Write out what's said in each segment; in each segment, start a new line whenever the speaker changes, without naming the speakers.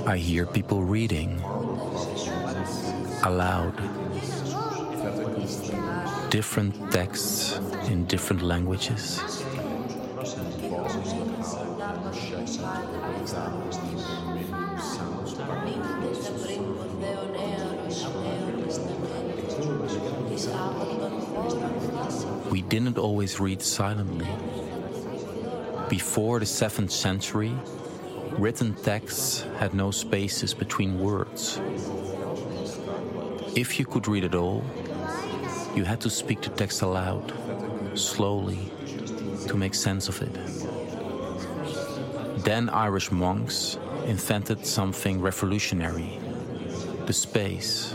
I hear people reading aloud, different texts in different languages. We didn't always read silently. Before the 7th century, written texts had no spaces between words. If you could read it all, you had to speak the text aloud, slowly, to make sense of it. Then Irish monks invented something revolutionary: the space.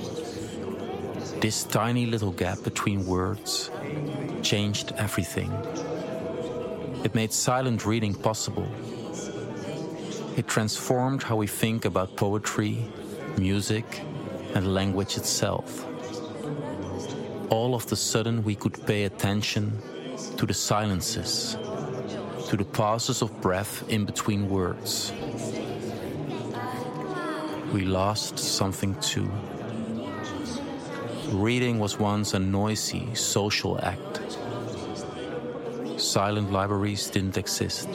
This tiny little gap between words changed everything. It made silent reading possible. It transformed how we think about poetry, music, and language itself. All of a sudden, we could pay attention to the silences, to the pauses of breath in between words. We lost something too. Reading was once a noisy, social act. Silent libraries didn't exist.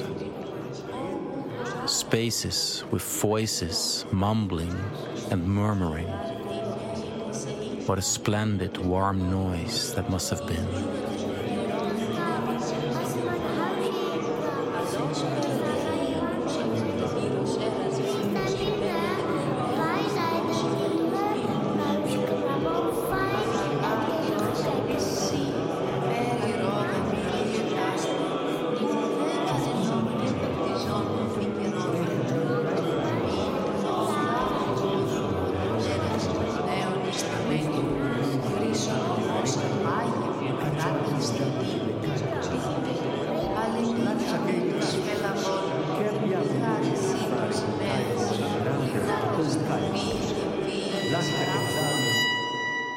Spaces with voices, mumbling and murmuring. What a splendid, warm noise that must have been.